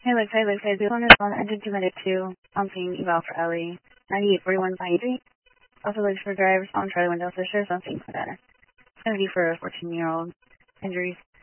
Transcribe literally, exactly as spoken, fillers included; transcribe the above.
Hey Liz, hey Liz, hey Liz. On this phone, engine two minute two. I'm seeing eval for Ellie. ninety-eight forty-one Pine Street. Also looks for drivers on Charlie Window Fisher, so I'm seeing for better. It's going to be for a fourteen year old. Injuries.